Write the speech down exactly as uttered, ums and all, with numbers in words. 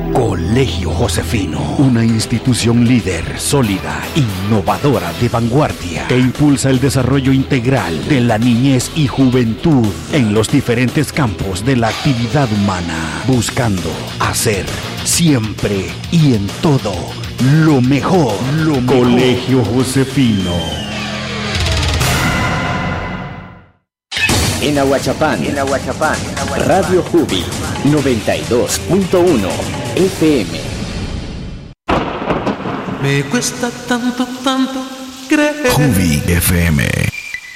Colegio Josefino, una institución líder, sólida, innovadora, de vanguardia, que impulsa el desarrollo integral de la niñez y juventud en los diferentes campos de la actividad humana, buscando hacer siempre y en todo lo mejor. Lo mejor. Colegio Josefino. En Ahuachapán, en Ahuachapán, Radio Jubi noventa y dos punto uno F M. Me cuesta tanto, tanto creer. Jubi F M.